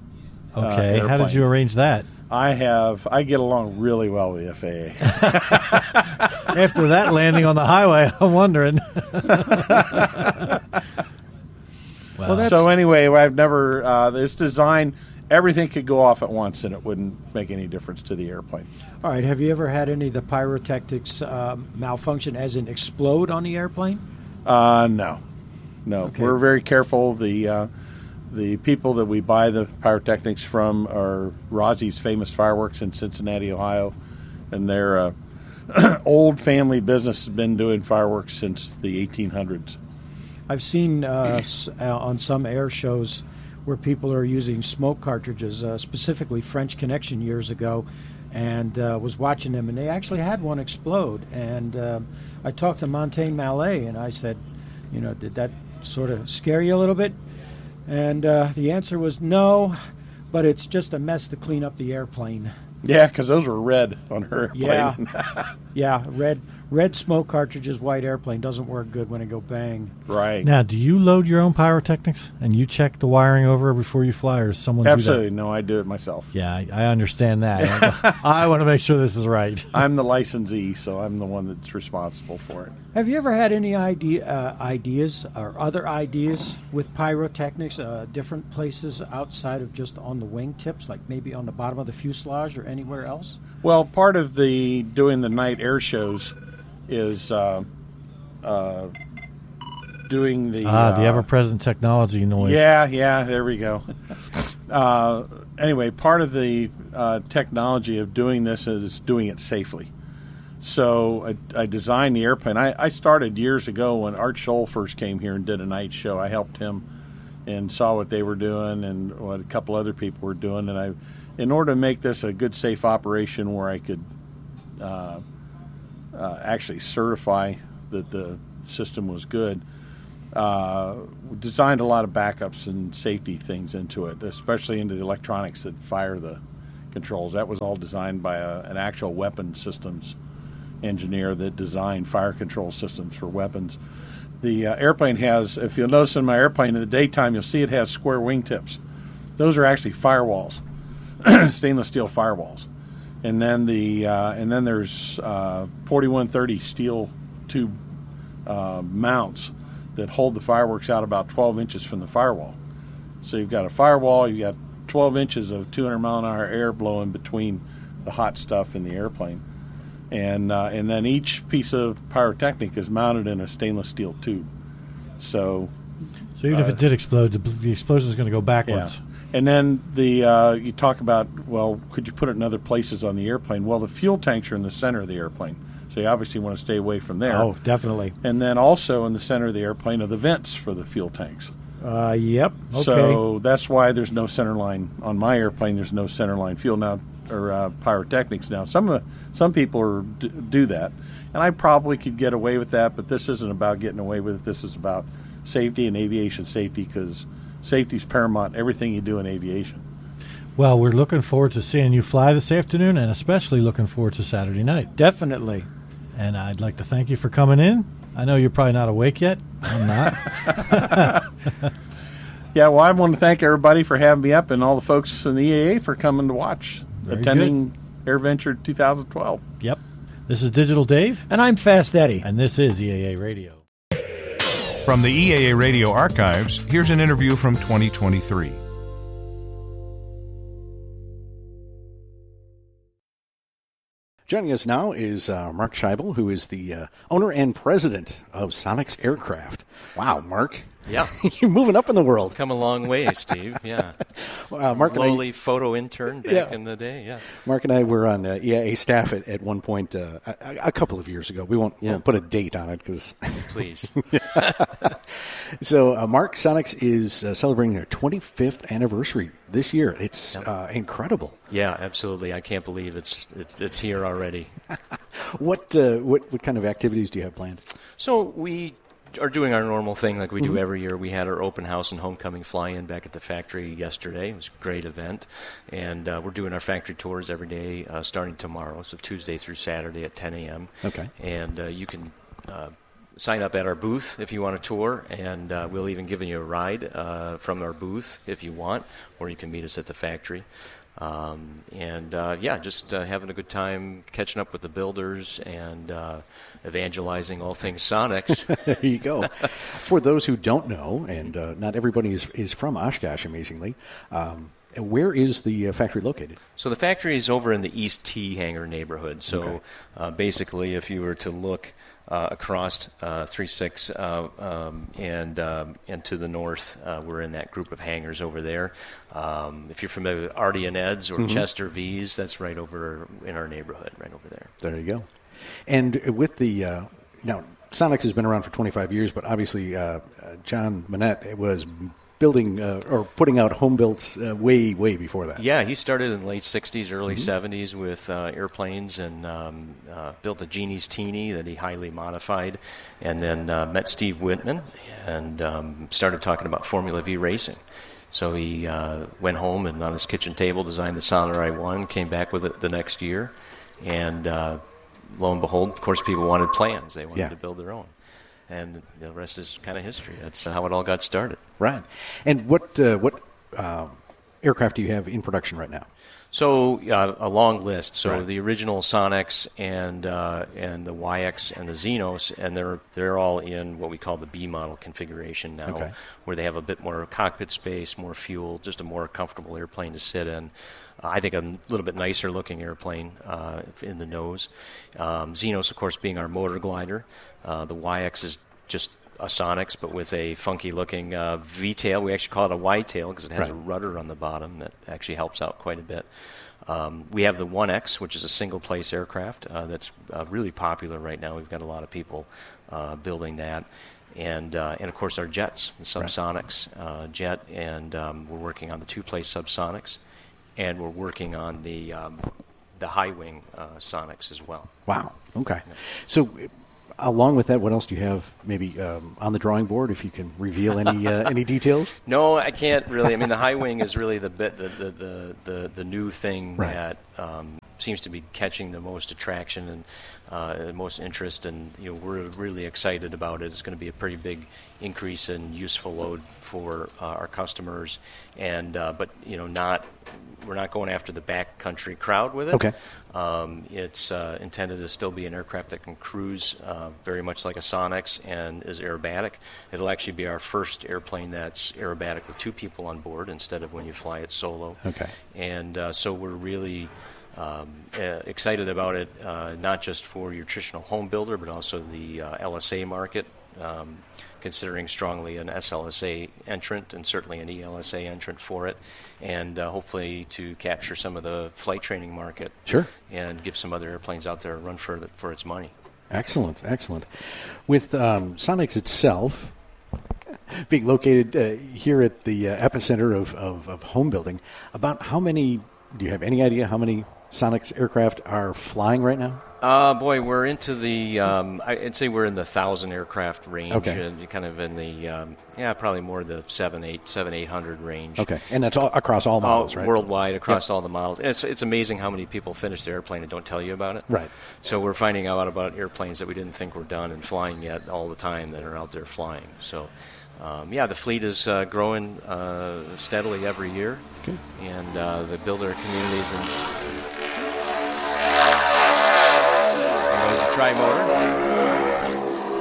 Okay, uh, how did you arrange that? I have. I get along really well with the F A A. After that landing on the highway, I'm wondering. Well, that's, so anyway, I've never. Uh, it's designed. Everything could go off at once, and it wouldn't make any difference to the airplane. All right. Have you ever had any of the pyrotechnics uh, malfunction, as in explode on the airplane? Uh, no, no. Okay. We're very careful. The uh, the people that we buy the pyrotechnics from are Rozzie's Famous Fireworks in Cincinnati, Ohio, and they're a old family business. Has been doing fireworks since the eighteen hundreds. I've seen uh, s- uh, on some air shows where people are using smoke cartridges, uh, specifically French Connection years ago, and uh, was watching them, and they actually had one explode. And uh, I talked to Montaigne Mallet, and I said, you know, did that sort of scare you a little bit? And uh, the answer was no, but it's just a mess to clean up the airplane. Yeah, because those were red on her airplane. Yeah, yeah, red red smoke cartridges, white airplane doesn't work good when it go bang. Right. Now, do you load your own pyrotechnics and you check the wiring over before you fly, or does someone Absolutely. do that? No, I do it myself. Yeah, I, I understand that. I want to make sure this is right. I'm the licensee, so I'm the one that's responsible for it. Have you ever had any idea, uh, ideas or other ideas with pyrotechnics, uh, different places outside of just on the wingtips, like maybe on the bottom of the fuselage or anywhere else? Well, part of the doing the night air shows is uh, uh, doing the ah the uh, ever-present technology noise. Yeah, yeah, there we go. uh, anyway, part of the uh, technology of doing this is doing it safely. So I, I designed the airplane. I, I started years ago when Art Scholl first came here and did a night show. I helped him and saw what they were doing and what a couple other people were doing. And I, in order to make this a good, safe operation where I could uh, uh, actually certify that the system was good, uh, designed a lot of backups and safety things into it, especially into the electronics that fire the controls. That was all designed by a, an actual weapon systems engineer that designed fire control systems for weapons. The uh, airplane has, if you'll notice in my airplane in the daytime, you'll see it has square wingtips. Those are actually firewalls, stainless steel firewalls. And then the uh, and then there's uh, forty-one thirty steel tube uh, mounts that hold the fireworks out about twelve inches from the firewall. So you've got a firewall, you've got twelve inches of two hundred mile an hour air blowing between the hot stuff in the airplane. And uh, and then each piece of pyrotechnic is mounted in a stainless steel tube. So, so even uh, if it did explode, the, the explosion is going to go backwards. Yeah. And then the uh, you talk about, well, could you put it in other places on the airplane? Well, the fuel tanks are in the center of the airplane, so you obviously want to stay away from there. Oh, definitely. And then also in the center of the airplane are the vents for the fuel tanks. Uh, yep. Okay. So that's why there's no center line on my airplane. There's no center line fuel now. Or uh, pyrotechnics now. Some uh, some people are, d- do that, and I probably could get away with that. But this isn't about getting away with it. This is about safety and aviation safety, because safety is paramount. Everything you do in aviation. Well, we're looking forward to seeing you fly this afternoon, and especially looking forward to Saturday night. Definitely. And I'd like to thank you for coming in. I know you're probably not awake yet. I'm not. Yeah. Well, I want to thank everybody for having me up, and all the folks in the E A A for coming to watch. Very attending good. AirVenture twenty twelve. Yep. This is Digital Dave. And I'm Fast Eddie. And this is E A A Radio. From the E A A Radio archives, here's an interview from twenty twenty-three. Joining us now is uh, Mark Scheibel, who is the uh, owner and president of Sonex Aircraft. Wow, Mark. Yeah. You're moving up in the world. Come a long way, Steve, yeah. uh, Mark Lowly and I, photo intern back yeah. in the day, yeah. Mark and I were on uh, E A A staff at, at one point uh, a, a couple of years ago. We won't, yeah. won't put a date on it because... Please. So uh, Mark, Sonex is uh, celebrating their twenty-fifth anniversary this year. It's yep. uh, incredible. Yeah, absolutely. I can't believe it's it's, it's here already. what, uh, what what kind of activities do you have planned? So we are doing our normal thing like we mm-hmm. do every year. We had our open house and homecoming fly-in back at the factory yesterday. It was a great event. And uh, we're doing our factory tours every day uh, starting tomorrow, so Tuesday through Saturday at ten a.m. Okay. And uh, you can uh, sign up at our booth if you want a tour, and uh, we'll even give you a ride uh, from our booth if you want, or you can meet us at the factory. Um, and, uh, yeah, just uh, having a good time catching up with the builders and uh, evangelizing all things Sonex. There you go. For those who don't know, and uh, not everybody is, is from Oshkosh, amazingly, um, where is the uh, factory located? So the factory is over in the East T Hangar neighborhood. So okay. uh, basically, if you were to look uh, across uh, three six uh, um, and um, and to the north, uh, we're in that group of hangars over there. Um, if you're familiar with Artie and Ed's or mm-hmm. Chester V's, that's right over in our neighborhood, right over there. There you go. And with the uh, now, Sonex has been around for twenty-five years, but obviously uh, uh, John Manette was building uh, or putting out home builds uh, way, way before that. Yeah, he started in the late sixties, early mm-hmm. seventies with uh, airplanes and um, uh, built a Genie's Teeny that he highly modified, and then uh, met Steve Whitman and um, started talking about Formula V racing. So he uh, went home and on his kitchen table designed the Samurai one, came back with it the next year, and uh, lo and behold, of course, people wanted plans. They wanted Yeah. to build their own. And the rest is kind of history. That's how it all got started. Right. And what uh, what uh, aircraft do you have in production right now? So uh, a long list. So Right. the original Sonics and uh, and the Y X and the Xenos, and they're they're all in what we call the B model configuration now, Okay. where they have a bit more cockpit space, more fuel, just a more comfortable airplane to sit in. Uh, I think a little bit nicer looking airplane uh, in the nose. Um, Xenos, of course, being our motor glider. Uh, the Y X is just a Sonics, but with a funky-looking uh, V-tail. We actually call it a Y-tail because it has Right. a rudder on the bottom that actually helps out quite a bit. Um, we have the one X, which is a single-place aircraft uh, that's uh, really popular right now. We've got a lot of people uh, building that. And, uh, and, of course, our jets, the subsonics uh, jet, and um, we're working on the two-place subsonics, and we're working on the, um, the high-wing uh, Sonics as well. Wow. Okay. So, along with that, what else do you have maybe um, on the drawing board? If you can reveal any uh, any details. No, I can't really. I mean, the high wing is really the bit, the the the, the, the new thing Right. that um, seems to be catching the most attraction and uh, the most interest, and you know, we're really excited about it. It's going to be a pretty big increase in useful load for uh, our customers, and uh, but you know, not we're not going after the backcountry crowd with it. Okay. Um, it's uh, intended to still be an aircraft that can cruise uh, very much like a Sonics and is aerobatic. It'll actually be our first airplane that's aerobatic with two people on board instead of when you fly it solo. Okay. And uh, so we're really um, uh, excited about it, uh, not just for your traditional home builder, but also the uh, L S A market, um, considering strongly an S L S A entrant and certainly an E L S A entrant for it, and uh, hopefully to capture some of the flight training market. Sure. And give some other airplanes out there a run for the, for its money. Excellent, excellent. With um, Sonics itself being located uh, here at the uh, epicenter of, of, of home building, about how many, do you have any idea how many Sonics aircraft are flying right now? Uh, boy, we're into the, um, I'd say we're in the thousand aircraft range. Okay. And kind of in the, um, yeah, probably more the seven, eight, seven, eight hundred range. Okay, and that's all across all models, all, right? Worldwide, across Yep. all the models. And it's, it's amazing how many people finish their airplane and don't tell you about it. Right. So we're finding out about airplanes that we didn't think were done and flying yet all the time that are out there flying. So, um, yeah, the fleet is uh, growing uh, steadily every year. Good. And uh, the builder communities and there's a tri-motor.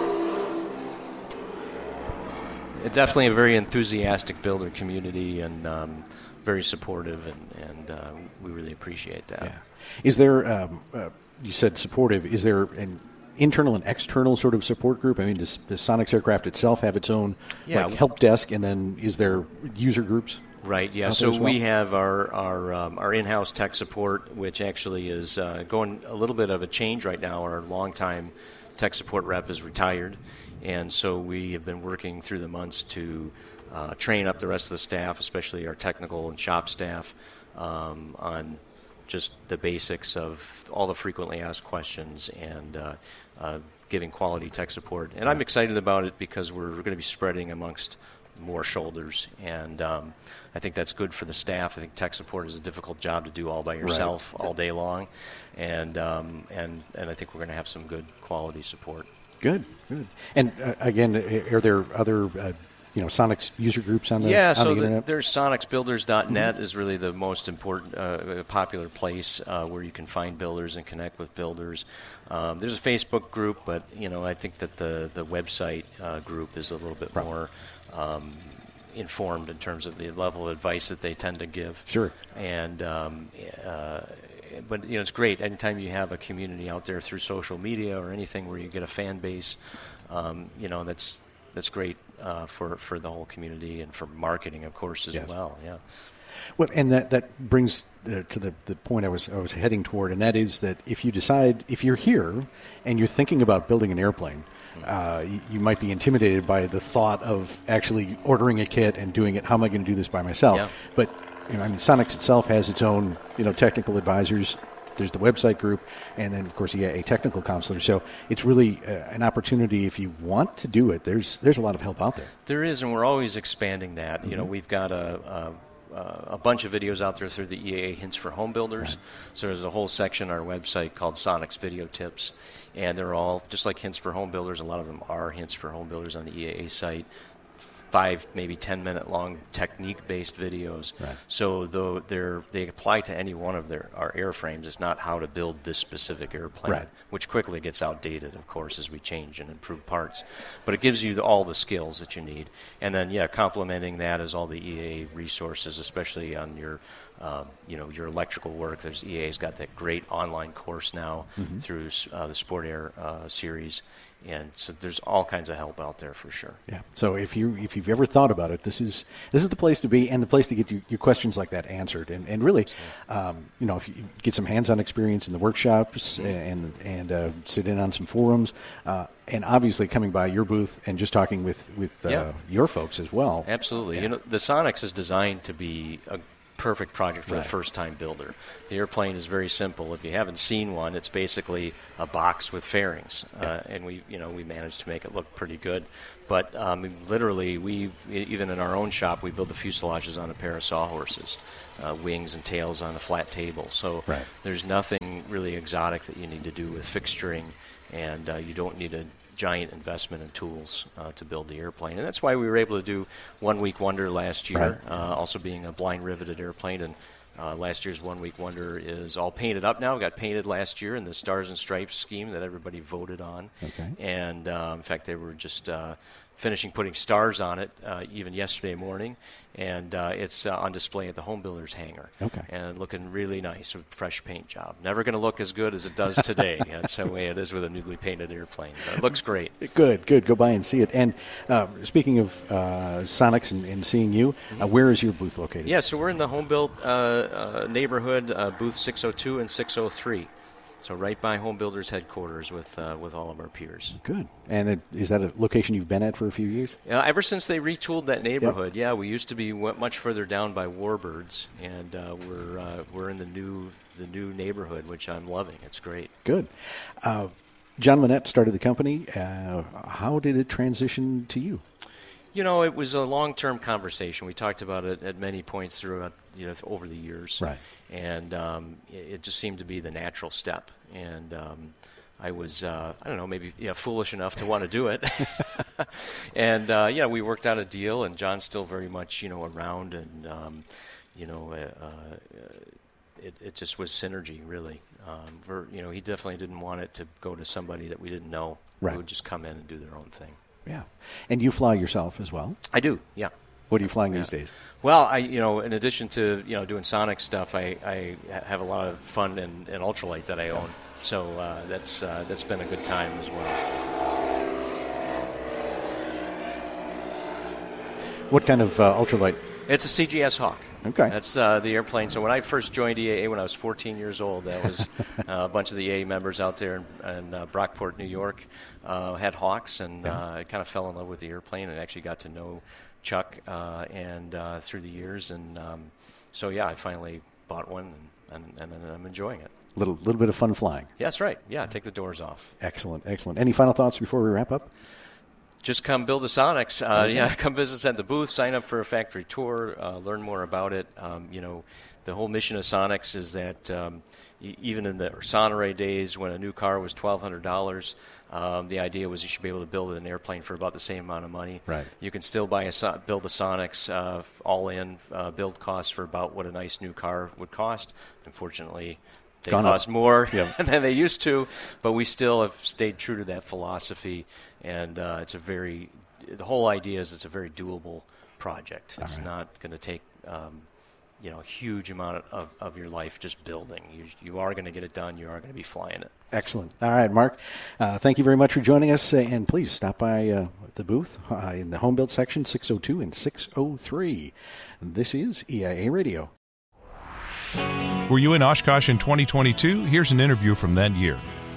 It definitely a very enthusiastic builder community and um, very supportive, and, and uh, we really appreciate that. Yeah. Is there, um, uh, you said supportive, is there an internal and external sort of support group? I mean, does, does Sonics Aircraft itself have its own Yeah. like help desk, and then is there user groups? Right, yeah. out So there as well? we have our our, um, our in-house tech support, which actually is uh, going a little bit of a change right now. Our longtime tech support rep is retired, and so we have been working through the months to uh, train up the rest of the staff, especially our technical and shop staff, um, on just the basics of all the frequently asked questions and uh, uh, giving quality tech support. And I'm excited about it because we're going to be spreading amongst more shoulders, and um, I think that's good for the staff. I think tech support is a difficult job to do all by yourself all day long, and um, and and I think we're going to have some good quality support. Good, good. And uh, again, are there other uh, you know Sonics user groups on the yeah, on so the the, internet? there's Sonics Builders dot net is really the most important, uh, popular place uh, where you can find builders and connect with builders. Um, there's a Facebook group, but you know I think that the the website uh, group is a little bit Right. more um, informed in terms of the level of advice that they tend to give. Sure. And um, uh, but you know it's great anytime you have a community out there through social media or anything where you get a fan base. Um, you know that's that's great uh, for for the whole community and for marketing, of course, as Yes. well. Yeah. Well, and that that brings uh, to the, the point I was I was heading toward, and that is that if you decide if you're here and you're thinking about building an airplane, uh, you, you might be intimidated by the thought of actually ordering a kit and doing it. How am I going to do this by myself? Yeah. But you know, I mean, Sonics itself has its own you know technical advisors. There's the website group, and then of course yeah, a technical counselor. So it's really uh, an opportunity if you want to do it. There's there's a lot of help out there. There is, and we're always expanding that. You know, Mhm. we've got a, a uh, a bunch of videos out there through the E A A Hints for Home Builders. Right. So there's a whole section on our website called Sonex Video Tips, and they're all just like Hints for Home Builders. A lot of them are Hints for Home Builders on the E A A site. Five, maybe ten minute long technique based videos. Right. So though they're they apply to any one of their our airframes, it's not how to build this specific airplane, right. which quickly gets outdated, of course, as we change and improve parts. But it gives you the, all the skills that you need, and then yeah, complementing that is all the E A A resources, especially on your um, you know your electrical work. There's E A A's got that great online course now mm-hmm. through uh, the Sport Air uh, series. And so there's all kinds of help out there for sure. Yeah. So if you if you've ever thought about it, this is this is the place to be, and the place to get you, your questions like that answered. And and really, um, you know, if you get some hands-on experience in the workshops and and uh, sit in on some forums, uh, and obviously coming by your booth and just talking with with uh, yeah. your folks as well. Absolutely. Yeah. You know, the Sonex is designed to be a perfect project for right. the first-time builder. The airplane is very simple. If you haven't seen one, it's basically a box with fairings, yeah. uh, and we, you know, we managed to make it look pretty good. But um, literally, we even in our own shop, we build the fuselages on a pair of sawhorses, uh, wings and tails on a flat table. So right. there's nothing really exotic that you need to do with fixturing, and uh, you don't need a giant investment in tools uh, to build the airplane. And that's why we were able to do One Week Wonder last year, right. uh, also being a blind riveted airplane. And uh, last year's One Week Wonder is all painted up now. It got painted last year in the Stars and Stripes scheme that everybody voted on. Okay. And uh, in fact, they were just uh, finishing putting stars on it uh, even yesterday morning. And uh, it's uh, on display at the Home Builders hangar. Okay. And looking really nice, a fresh paint job. Never going to look as good as it does today. That's the way it is with a newly painted airplane. But it looks great. Good, good. Go by and see it. And uh, speaking of uh, Sonex and, and seeing you, uh, where is your booth located? Yeah, so we're in the home built uh, uh, neighborhood, uh, booth six oh two and six oh three. So right by Home Builders headquarters with uh, with all of our peers. Good. And it, is that a location you've been at for a few years? Uh, ever since they retooled that neighborhood, yep. yeah. We used to be w- much further down by Warbirds, and uh, we're uh, we're in the new the new neighborhood, which I'm loving. It's great. Good. Uh, John Manette started the company. Uh, how did it transition to you? You know, it was a long-term conversation. We talked about it at many points throughout, you know, over the years. Right. And um, it, it just seemed to be the natural step. And um, I was, uh, I don't know, maybe yeah, foolish enough to want to do it. and, uh, yeah, we worked out a deal, and John's still very much, you know, around. And, um, you know, uh, uh, it, it just was synergy, really. Um, for, you know, he definitely didn't want it to go to somebody that we didn't know right. who would just come in and do their own thing. Yeah. And you fly yourself as well? I do, yeah. What are you flying yeah. these days? Well, I, you know, in addition to, you know, doing Sonex stuff, I, I have a lot of fun in, in ultralight that I own. So uh, that's uh, that's been a good time as well. What kind of uh, ultralight? It's a C G S Hawk. Okay. That's uh, the airplane. So when I first joined E A A when I was fourteen years old, that was uh, a bunch of the E A A members out there in, in uh, Brockport, New York, uh, had Hawks, and yeah. uh, I kind of fell in love with the airplane and actually got to know Chuck uh, and uh, through the years. And um, so, yeah, I finally bought one, and, and, and I'm enjoying it. A little, little bit of fun flying. Yeah, that's right. Yeah, take the doors off. Excellent, excellent. Any final thoughts before we wrap up? Just come build a Sonex. Uh, okay. Yeah, come visit us at the booth. Sign up for a factory tour. Uh, learn more about it. Um, you know, the whole mission of Sonex is that um, y- even in the Sonore days, when a new car was twelve hundred dollars, um, the idea was you should be able to build an airplane for about the same amount of money. Right. You can still buy a so- build a Sonex uh, all in uh, build costs for about what a nice new car would cost. Unfortunately, they Gone cost up. more Yep. than they used to, but we still have stayed true to that philosophy, and uh, it's a very the whole idea is it's a very doable project. It's right. not going to take um, you know a huge amount of, of your life just building. You you are going to get it done. You are going to be flying it. Excellent. All right, Mark. Uh, thank you very much for joining us, uh, and please stop by uh, the booth uh, in the home build section, six oh two and six oh three. This is E I A Radio. Were you in Oshkosh in twenty twenty-two? Here's an interview from that year.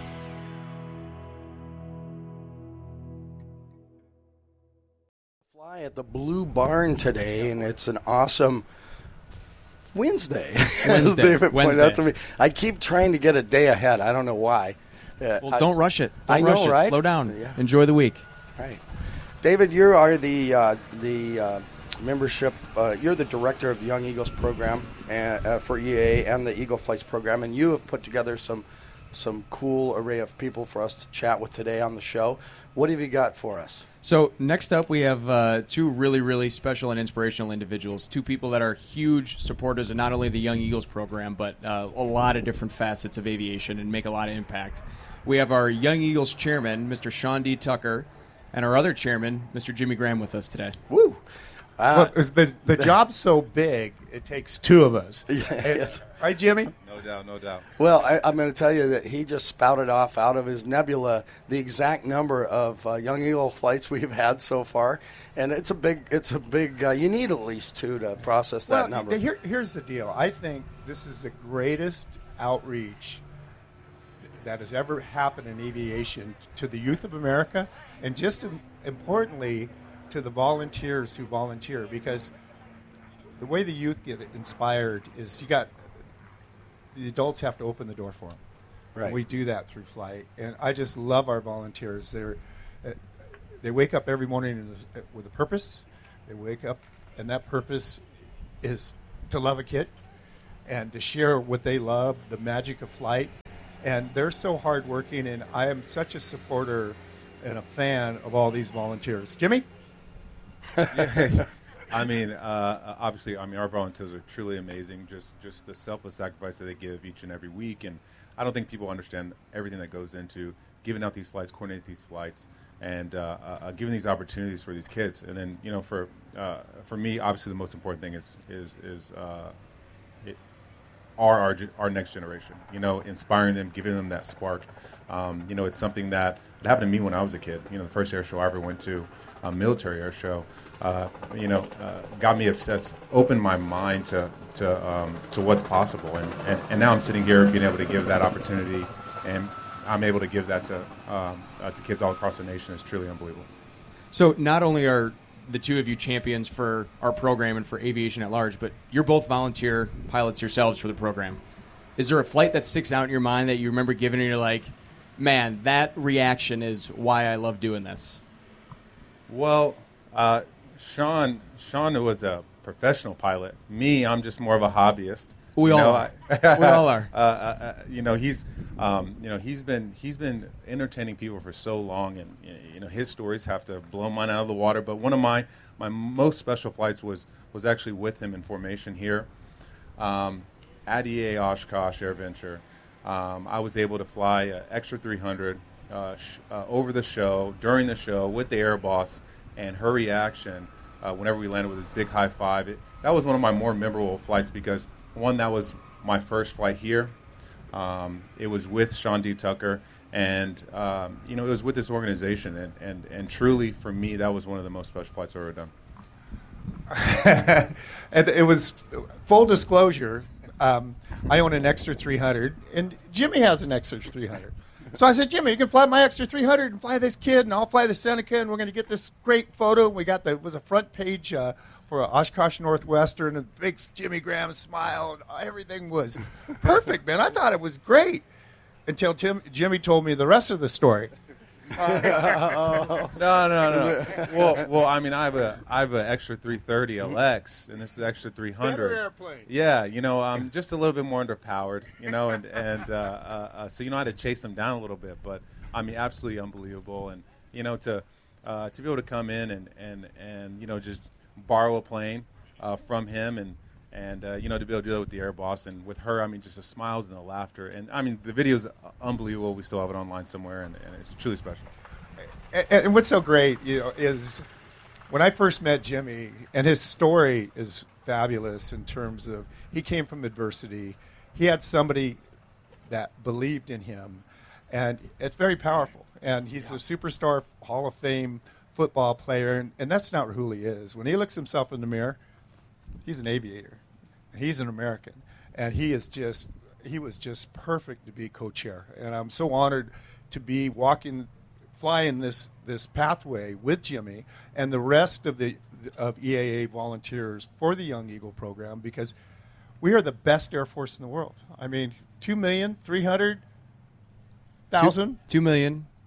Fly at the Blue Barn today, and it's an awesome Wednesday, as Wednesday. David pointed Wednesday. out to me. I keep trying to get a day ahead. I don't know why. Uh, Well, I- don't rush it. Don't I know, rush it. right? Slow down. Yeah. Enjoy the week. Right. David, you are the uh, the uh, membership. Uh, you're the director of the Young Eagles program and, uh, for E A A and the Eagle Flights program, and you have put together some some cool array of people for us to chat with today on the show. What have you got for us? So next up, we have uh, two really, really special and inspirational individuals, two people that are huge supporters of not only the Young Eagles program, but uh, a lot of different facets of aviation and make a lot of impact. We have our Young Eagles chairman, Mister Sean D. Tucker, and our other chairman, Mister Jimmy Graham, with us today. Woo! Uh, well, the the job's so big, it takes two of us. Yeah, yes. Right, Jimmy? No doubt, no doubt. Well, I, I'm going to tell you that he just spouted off out of his nebula the exact number of uh, Young Eagle flights we've had so far, and it's a big, it's a big. Uh, you need at least two to process that well, number. Here, here's the deal. I think this is the greatest outreach that has ever happened in aviation to the youth of America, and just importantly, to the volunteers who volunteer, because the way the youth get inspired is you got the adults have to open the door for them. Right. And we do that through flight, and I just love our volunteers. They're uh, they wake up every morning with a purpose. They wake up, and that purpose is to love a kid and to share what they love, the magic of flight. And they're so hardworking, and I am such a supporter and a fan of all these volunteers. Jimmy? I mean, uh, obviously, I mean, our volunteers are truly amazing. Just, just the selfless sacrifice that they give each and every week, and I don't think people understand everything that goes into giving out these flights, coordinating these flights, and uh, uh, giving these opportunities for these kids. And then, you know, for uh, for me, obviously, the most important thing is is is uh, it, our, our our next generation. You know, inspiring them, giving them that spark. Um, you know, it's something that it happened to me when I was a kid. You know, the first air show I ever went to, a military air show, uh, you know, uh, got me obsessed, opened my mind to to um, to what's possible, and, and and now I'm sitting here being able to give that opportunity, and I'm able to give that to um, uh, to kids all across the nation. It's truly unbelievable. So not only are the two of you champions for our program and for aviation at large, but you're both volunteer pilots yourselves for the program. Is there a flight that sticks out in your mind that you remember giving and you're like, man, that reaction is why I love doing this? Well, uh, Sean, Sean was a professional pilot. Me, I'm just more of a hobbyist. We you all know, are. I, we all are. Uh, uh, you know, he's, um, you know, he's been he's been entertaining people for so long, and you know, his stories have to blow mine out of the water. But one of my my most special flights was was actually with him in formation here, um, at E A Oshkosh AirVenture. Um, I was able to fly an extra three hundred uh, sh- uh, over the show, during the show, with the air boss, and her reaction uh, whenever we landed with this big high five. It, that was one of my more memorable flights because, one, that was my first flight here. Um, it was with Sean D. Tucker, and um, you know, it was with this organization, and, and, and truly, for me, that was one of the most special flights I've ever done. And it was, full disclosure, um, I own an extra three hundred, and Jimmy has an extra three hundred. So I said, Jimmy, you can fly my extra three hundred and fly this kid, and I'll fly the Seneca, and we're going to get this great photo. We got the, it was a front page uh, for Oshkosh Northwestern, and big Jimmy Graham smile, and everything was perfect, man. I thought it was great until Tim, Jimmy told me the rest of the story. no, no, no. Well, well, I mean, I have a, I have an extra three thirty L X, and this is extra three hundred. Better airplane. Yeah, you know, I'm just a little bit more underpowered, you know, and and uh, uh, uh, so you know, I had to chase them down a little bit, but I mean, absolutely unbelievable, and you know, to uh, to be able to come in and and and you know, just borrow a plane uh, from him, and and uh, you know, to be able to do that with the air boss and with her, I mean, just the smiles and the laughter, and I mean, the video is unbelievable. We still have it online somewhere, and, and it's truly special. And, and what's so great, you know, is when I first met Jimmy, and his story is fabulous in terms of he came from adversity. He had somebody that believed in him, and it's very powerful. And he's yeah. a superstar Hall of Fame football player, and, and that's not who he is. When he looks himself in the mirror, he's an aviator. He's an American, and he is just he was just perfect to be co-chair. And I'm so honored to be walking, flying this this pathway with Jimmy and the rest of the of E A A volunteers for the Young Eagle program, because we are the best Air Force in the world. I mean, two million three hundred thousand, two million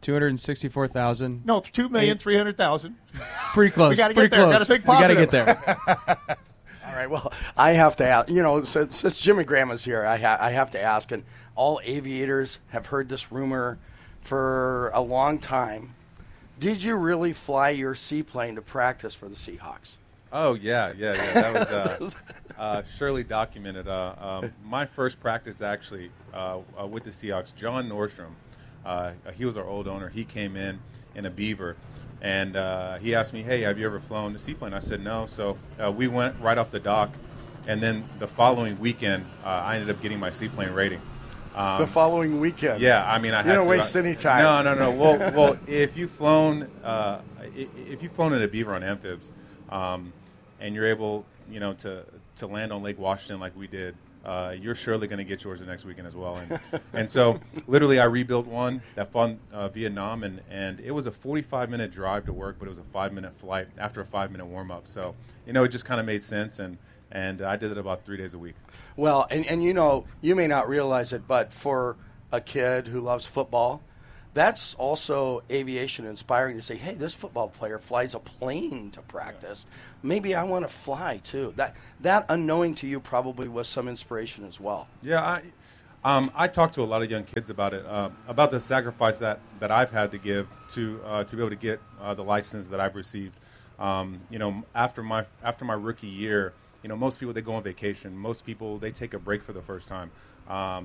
two hundred sixty-four thousand. No, two million three hundred thousand. Pretty close. We got to Pretty get there. close. Got to think We got to positive. get there. All right. Well, I have to ask. You know, since, since Jimmy Graham is here, I, ha- I have to ask. And all aviators have heard this rumor for a long time. Did you really fly your seaplane to practice for the Seahawks? Oh yeah, yeah, yeah. That was uh, uh, surely documented. Uh, um, my first practice actually uh, uh, with the Seahawks, John Nordstrom. Uh, he was our old owner. He came in in a Beaver, and uh, he asked me, "Hey, have you ever flown a seaplane?" I said no. So uh, we went right off the dock, and then the following weekend, uh, I ended up getting my seaplane rating. Um, the following weekend. Yeah, I mean, I you had don't to, waste I, any time. No, no, no. Well, well, if you've flown, uh, if you've flown in a Beaver on amphibs, um, and you're able, you know, to to land on Lake Washington like we did, uh, you're surely going to get yours the next weekend as well. And and so, literally, I rebuilt one that fought uh, Vietnam, and and it was a forty-five minute drive to work, but it was a five minute flight after a five minute warm up. So, you know, it just kind of made sense, and. And I did it about three days a week. Well, and, and you know, you may not realize it, but for a kid who loves football, that's also aviation inspiring to say, hey, this football player flies a plane to practice. Maybe I want to fly too. That that unknowing to you probably was some inspiration as well. Yeah, I, um, I talk to a lot of young kids about it, uh, about the sacrifice that, that I've had to give to uh, to be able to get uh, the license that I've received. Um, you know, after my after my rookie year. You know, most people, they go on vacation. Most people, they take a break for the first time. Um,